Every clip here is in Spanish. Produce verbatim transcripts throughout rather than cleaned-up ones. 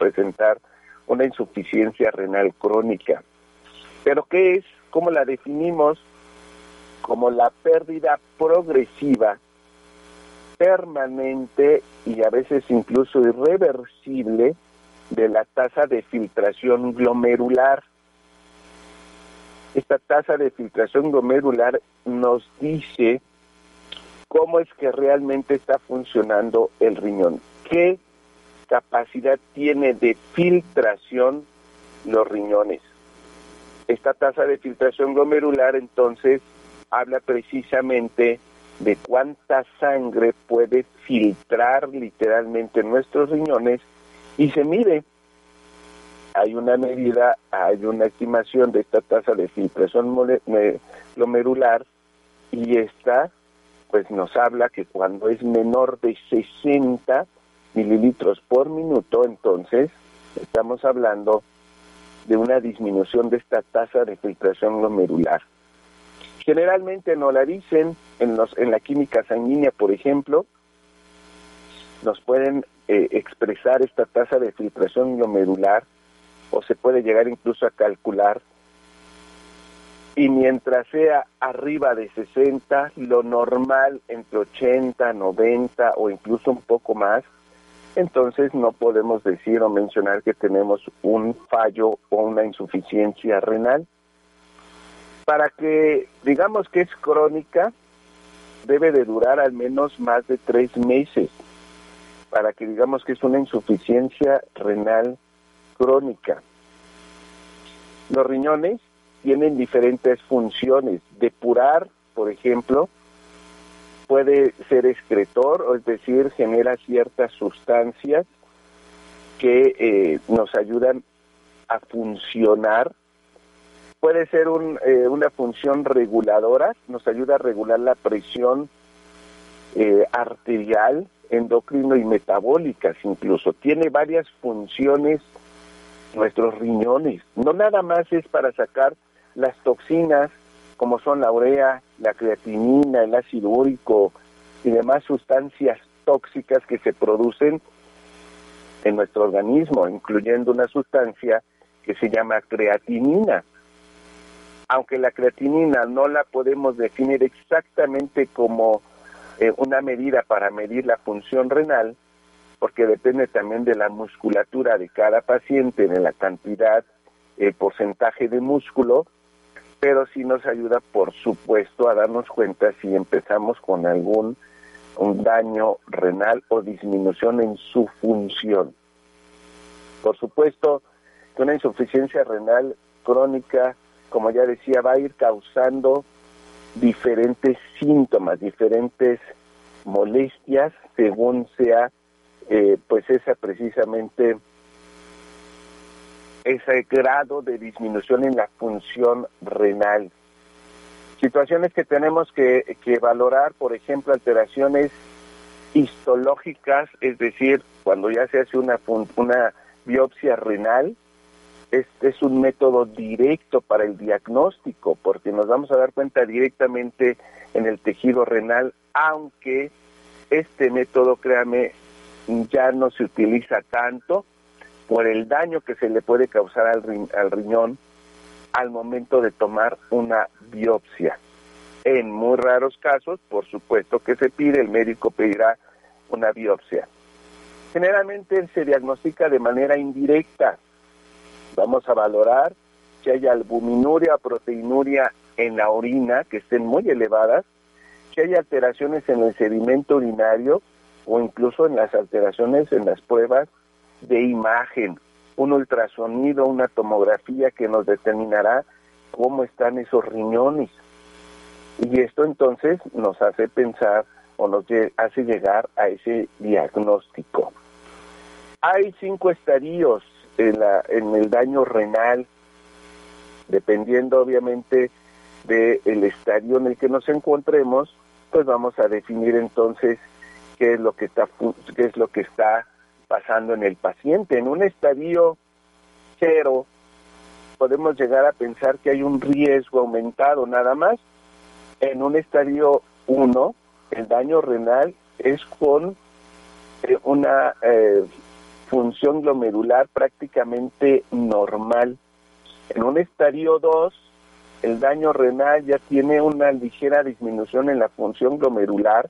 presentar una insuficiencia renal crónica. ¿Pero qué es? ¿Cómo la definimos? Como la pérdida progresiva, permanente y a veces incluso irreversible de la tasa de filtración glomerular. Esta tasa de filtración glomerular nos dice cómo es que realmente está funcionando el riñón, qué capacidad tiene de filtración los riñones. Esta tasa de filtración glomerular entonces habla precisamente de cuánta sangre puede filtrar literalmente nuestros riñones y se mide. Hay una medida, hay una estimación de esta tasa de filtración mole, me, glomerular y esta pues nos habla que cuando es menor de sesenta mililitros por minuto, entonces estamos hablando de una disminución de esta tasa de filtración glomerular. Generalmente nos la dicen en, los, en la química sanguínea, por ejemplo, nos pueden eh, expresar esta tasa de filtración glomerular o se puede llegar incluso a calcular, y mientras sea arriba de sesenta, lo normal entre ochenta, noventa o incluso un poco más, entonces no podemos decir o mencionar que tenemos un fallo o una insuficiencia renal. Para que digamos que es crónica, debe de durar al menos más de tres meses. Para que digamos que es una insuficiencia renal crónica. Los riñones tienen diferentes funciones. Depurar, por ejemplo, puede ser excretor, es decir, genera ciertas sustancias que eh, nos ayudan a funcionar. Puede ser un, eh, una función reguladora, nos ayuda a regular la presión eh, arterial, endocrino y metabólicas incluso. Tiene varias funciones nuestros riñones. No nada más es para sacar las toxinas como son la urea, la creatinina, el ácido úrico y demás sustancias tóxicas que se producen en nuestro organismo, incluyendo una sustancia que se llama creatinina. Aunque la creatinina no la podemos definir exactamente como eh, una medida para medir la función renal, porque depende también de la musculatura de cada paciente, de la cantidad, el porcentaje de músculo, pero sí nos ayuda, por supuesto, a darnos cuenta si empezamos con algún un daño renal o disminución en su función. Por supuesto que una insuficiencia renal crónica, como ya decía, va a ir causando diferentes síntomas, diferentes molestias, según sea eh, pues esa precisamente ese grado de disminución en la función renal. Situaciones que tenemos que, que valorar, por ejemplo, alteraciones histológicas, es decir, cuando ya se hace una, una biopsia renal, este es un método directo para el diagnóstico, porque nos vamos a dar cuenta directamente en el tejido renal, aunque este método, créame, ya no se utiliza tanto por el daño que se le puede causar al, ri al riñón al momento de tomar una biopsia. En muy raros casos, por supuesto que se pide, el médico pedirá una biopsia. Generalmente se diagnostica de manera indirecta. Vamos a valorar si hay albuminuria o proteinuria en la orina, que estén muy elevadas, si hay alteraciones en el sedimento urinario o incluso en las alteraciones en las pruebas de imagen, un ultrasonido, una tomografía que nos determinará cómo están esos riñones. Y esto entonces nos hace pensar o nos hace llegar a ese diagnóstico. Hay cinco estadios en, la, en el daño renal, dependiendo obviamente del estadio en el que nos encontremos, pues vamos a definir entonces qué es lo que está, qué es lo que está pasando en el paciente. En un estadio cero podemos llegar a pensar que hay un riesgo aumentado nada más. En un estadio uno, el daño renal es con eh, una eh, función glomerular prácticamente normal. En un estadio dos, el daño renal ya tiene una ligera disminución en la función glomerular,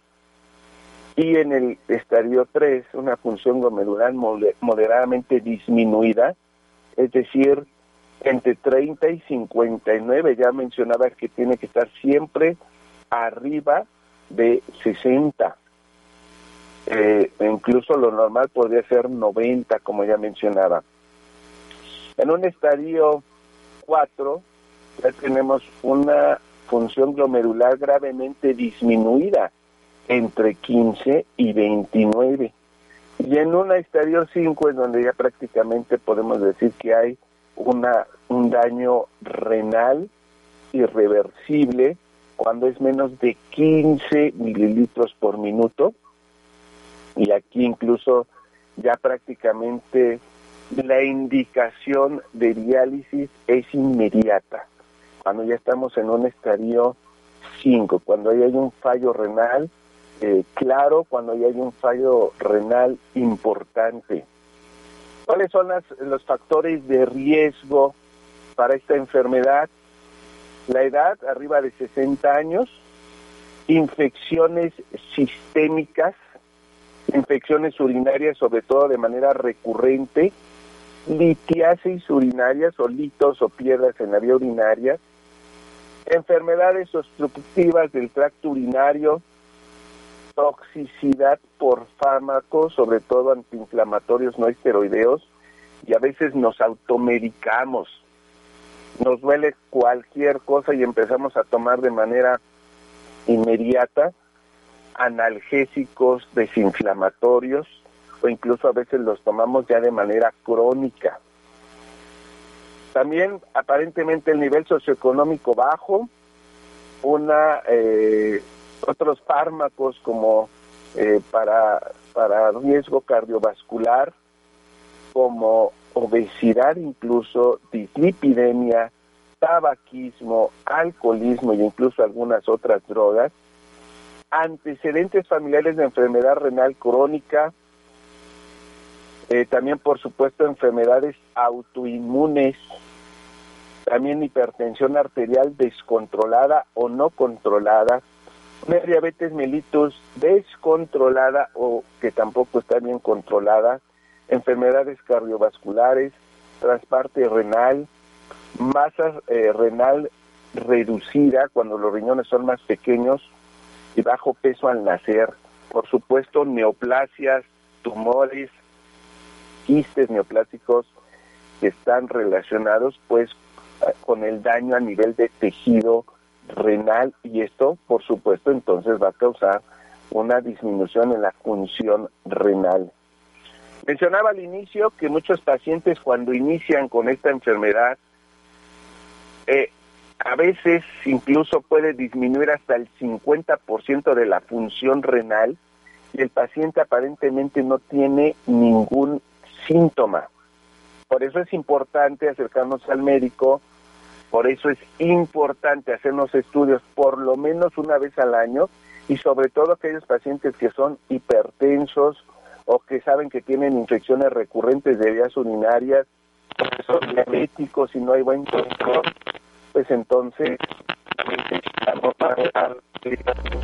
y en el estadio tres, una función glomerular moderadamente disminuida, es decir, entre treinta y cincuenta y nueve. Ya mencionaba que tiene que estar siempre arriba de sesenta. Eh, incluso lo normal podría ser noventa, como ya mencionaba. En un estadio cuatro, ya tenemos una función glomerular gravemente disminuida, entre quince y veintinueve. Y en un estadio cinco es donde ya prácticamente podemos decir que hay una un daño renal irreversible, cuando es menos de quince mililitros por minuto, y aquí incluso ya prácticamente la indicación de diálisis es inmediata, cuando ya estamos en un estadio cinco, cuando ya hay un fallo renal eh, claro, cuando ya hay un fallo renal importante. ¿Cuáles son las, los factores de riesgo para esta enfermedad? La edad, arriba de sesenta años, infecciones sistémicas, infecciones urinarias, sobre todo de manera recurrente, litiasis urinarias o litos o piedras en la vía urinaria, enfermedades obstructivas del tracto urinario, toxicidad por fármacos, sobre todo antiinflamatorios no esteroideos, y a veces nos automedicamos. Nos duele cualquier cosa y empezamos a tomar de manera inmediata analgésicos desinflamatorios, o incluso a veces los tomamos ya de manera crónica. También aparentemente el nivel socioeconómico bajo, una eh, otros fármacos como eh, para, para riesgo cardiovascular, como obesidad, incluso dislipidemia, tabaquismo, alcoholismo e incluso algunas otras drogas, antecedentes familiares de enfermedad renal crónica, eh, también por supuesto enfermedades autoinmunes, también hipertensión arterial descontrolada o no controlada, una diabetes mellitus descontrolada o que tampoco está bien controlada, enfermedades cardiovasculares, trasplante renal, masa eh, renal reducida cuando los riñones son más pequeños y bajo peso al nacer, por supuesto neoplasias, tumores, quistes neoplásicos que están relacionados pues con el daño a nivel de tejido renal, y esto por supuesto entonces va a causar una disminución en la función renal. Mencionaba al inicio que muchos pacientes cuando inician con esta enfermedad eh, a veces incluso puede disminuir hasta el cincuenta por ciento de la función renal y el paciente aparentemente no tiene ningún síntoma. Por eso es importante acercarnos al médico. Por eso es importante hacernos estudios por lo menos una vez al año, y sobre todo aquellos pacientes que son hipertensos o que saben que tienen infecciones recurrentes de vías urinarias, o que son diabéticos y no hay buen control, pues entonces necesitamos